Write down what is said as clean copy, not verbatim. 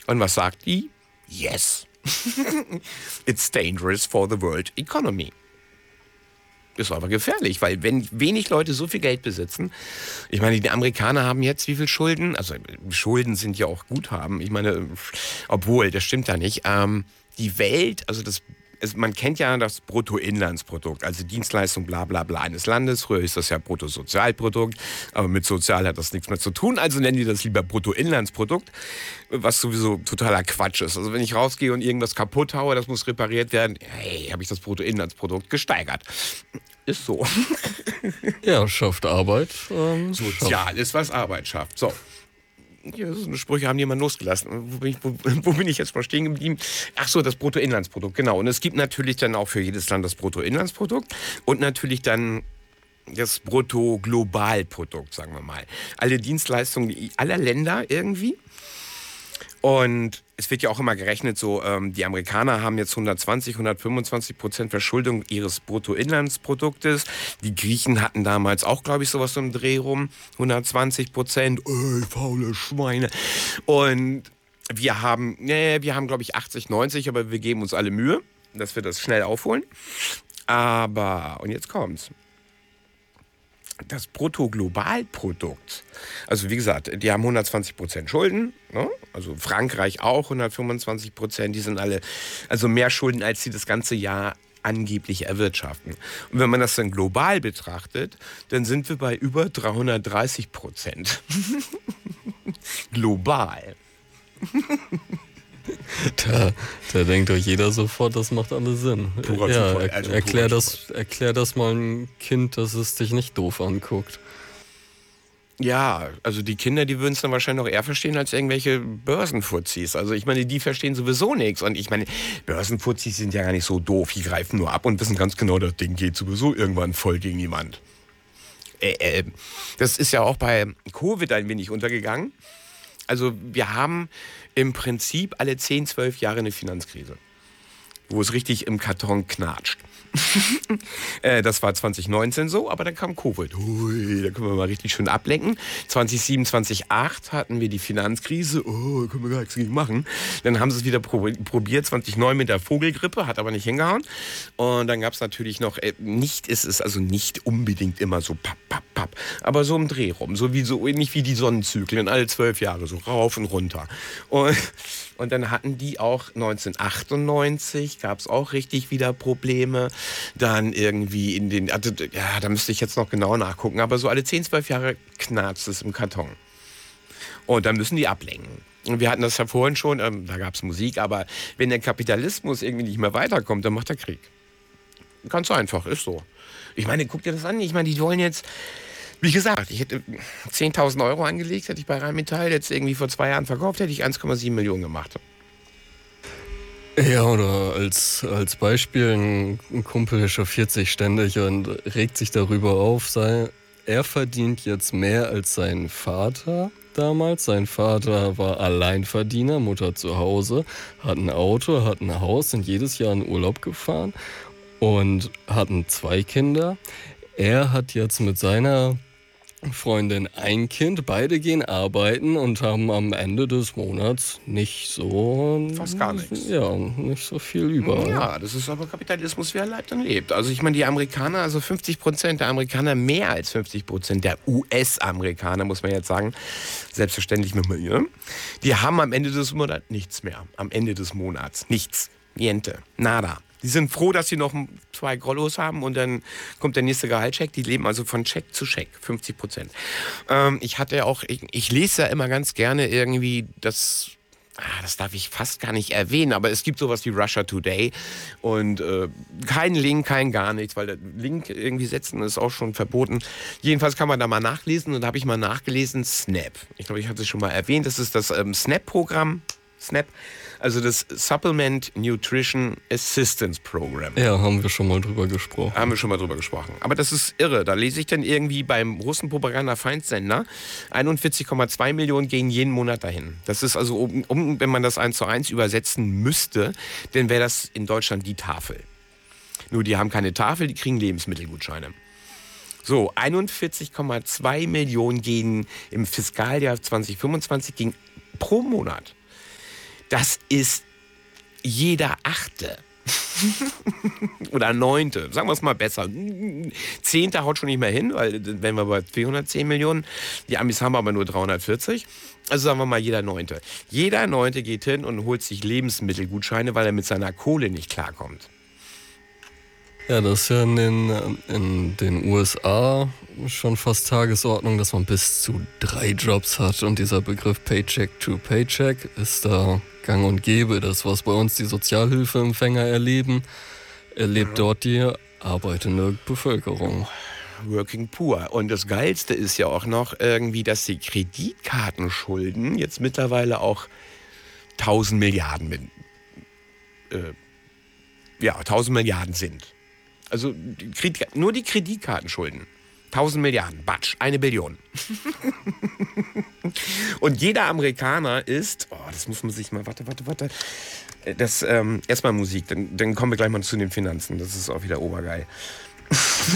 Und was sagt die? Yes. It's dangerous for the world economy. Ist aber gefährlich, weil wenn wenig Leute so viel Geld besitzen, ich meine, die Amerikaner haben jetzt wie viel Schulden? Also Schulden sind ja auch Guthaben. Ich meine, obwohl, das stimmt da nicht. Die Welt, man kennt ja das Bruttoinlandsprodukt, also Dienstleistung bla bla bla eines Landes. Früher ist das ja Bruttosozialprodukt, aber mit Sozial hat das nichts mehr zu tun. Also nennen die das lieber Bruttoinlandsprodukt, was sowieso totaler Quatsch ist. Also wenn ich rausgehe und irgendwas kaputt haue, das muss repariert werden, hey, habe ich das Bruttoinlandsprodukt gesteigert. Ist so. Ja, schafft Arbeit. Sozial ist, was Arbeit schafft. So. Ja, so eine Sprüche haben die immer losgelassen. Wo bin ich jetzt mal stehen geblieben? Ach so, das Bruttoinlandsprodukt, genau. Und es gibt natürlich dann auch für jedes Land das Bruttoinlandsprodukt und natürlich dann das Bruttoglobalprodukt, sagen wir mal. Alle Dienstleistungen aller Länder irgendwie. Und es wird ja auch immer gerechnet, so die Amerikaner haben jetzt 125% Verschuldung ihres Bruttoinlandsproduktes. Die Griechen hatten damals auch, glaube ich, sowas im Dreh rum, 120%. Faule Schweine. Und wir haben, glaube ich, 80, 90, aber wir geben uns alle Mühe, dass wir das schnell aufholen. Aber, und jetzt kommt's. Das Bruttoglobalprodukt, also wie gesagt, die haben 120% Schulden, ne? Also Frankreich auch 125%, die sind alle, also mehr Schulden, als sie das ganze Jahr angeblich erwirtschaften. Und wenn man das dann global betrachtet, dann sind wir bei über 330%. Global. Da denkt doch jeder sofort, das macht alles Sinn. Purer ja, Zufall, also erklär das mal einem Kind, dass es dich nicht doof anguckt. Ja, also die Kinder, die würden es dann wahrscheinlich noch eher verstehen als irgendwelche Börsenfuzis. Also ich meine, die verstehen sowieso nichts. Und ich meine, Börsenfuzis sind ja gar nicht so doof. Die greifen nur ab und wissen ganz genau, das Ding geht sowieso irgendwann voll gegen jemand. Das ist ja auch bei Covid ein wenig untergegangen. Also wir haben im Prinzip alle 10, 12 Jahre eine Finanzkrise, wo es richtig im Karton knatscht. Das war 2019 so, aber dann kam Covid. Hui, da können wir mal richtig schön ablenken. 2007, 2008 hatten wir die Finanzkrise. Oh, da können wir gar nichts gegen machen. Dann haben sie es wieder probiert, 2009 mit der Vogelgrippe, hat aber nicht hingehauen. Und dann gab es natürlich noch, nicht unbedingt immer so papp, papp, papp, aber so im Dreh rum, so ähnlich wie die Sonnenzyklen, alle 12 Jahre, so rauf und runter. Und dann hatten die auch 1998, gab es auch richtig wieder Probleme. Dann irgendwie da müsste ich jetzt noch genau nachgucken, aber so alle 10, 12 Jahre knarzt es im Karton. Und dann müssen die ablenken. Und wir hatten das ja vorhin schon, da gab es Musik, aber wenn der Kapitalismus irgendwie nicht mehr weiterkommt, dann macht er Krieg. Ganz einfach, ist so. Ich meine, guck dir das an, ich meine, die wollen jetzt... Wie gesagt, ich hätte 10.000 Euro angelegt, hätte ich bei Rheinmetall jetzt irgendwie vor 2 Jahren verkauft, hätte ich 1,7 Millionen gemacht. Ja, oder als Beispiel, ein Kumpel ist chauffiert sich ständig und regt sich darüber auf, er verdient jetzt mehr als sein Vater damals. Sein Vater war Alleinverdiener, Mutter zu Hause, hat ein Auto, hat ein Haus, sind jedes Jahr in Urlaub gefahren und hatten 2 Kinder. Er hat jetzt mit seiner Freundin ein Kind, beide gehen arbeiten und haben am Ende des Monats nicht so... Fast gar nichts. Ja, nicht so viel über. Ja, das ist aber Kapitalismus, wie er lebt und lebt. Also ich meine, die Amerikaner, also 50% der Amerikaner, mehr als 50% der US-Amerikaner, muss man jetzt sagen, selbstverständlich mit mir, die haben am Ende des Monats nichts mehr. Am Ende des Monats. Nichts. Niente. Nada. Die sind froh, dass sie noch 2 Grollos haben und dann kommt der nächste Gehaltscheck. Die leben also von Check zu Check, 50%. Ich lese ja immer ganz gerne irgendwie das darf ich fast gar nicht erwähnen, aber es gibt sowas wie Russia Today und kein Link, kein gar nichts, weil der Link irgendwie setzen ist auch schon verboten. Jedenfalls kann man da mal nachlesen und da habe ich mal nachgelesen, SNAP. Ich glaube, ich hatte es schon mal erwähnt, das ist das SNAP-Programm. SNAP, also das Supplement Nutrition Assistance Program. Ja, haben wir schon mal drüber gesprochen. Aber das ist irre. Da lese ich dann irgendwie beim Russenpropaganda-Feindsender, 41,2 Millionen gehen jeden Monat dahin. Das ist also, wenn man das 1:1 übersetzen müsste, dann wäre das in Deutschland die Tafel. Nur die haben keine Tafel, die kriegen Lebensmittelgutscheine. So, 41,2 Millionen gehen im Fiskaljahr 2025 pro Monat. Das ist jeder Achte. Oder 9. Sagen wir es mal besser. 10. haut schon nicht mehr hin, weil wenn wir bei 410 Millionen, die Amis haben aber nur 340. Also sagen wir mal jeder 9. Jeder 9. geht hin und holt sich Lebensmittelgutscheine, weil er mit seiner Kohle nicht klarkommt. Ja, das ist ja in den USA schon fast Tagesordnung, dass man bis zu 3 Jobs hat. Und dieser Begriff Paycheck to Paycheck ist da gang und gäbe. Das, was bei uns die Sozialhilfeempfänger erleben, erlebt dort die arbeitende Bevölkerung. Working Poor. Und das Geilste ist ja auch noch irgendwie, dass die Kreditkartenschulden jetzt mittlerweile auch 1000 Milliarden 1000 Milliarden sind. Also nur die Kreditkartenschulden. 1000 Milliarden, Batsch, 1 Billion. Und jeder Amerikaner ist, das muss man sich mal, warte. Das, erstmal Musik, dann kommen wir gleich mal zu den Finanzen. Das ist auch wieder obergeil.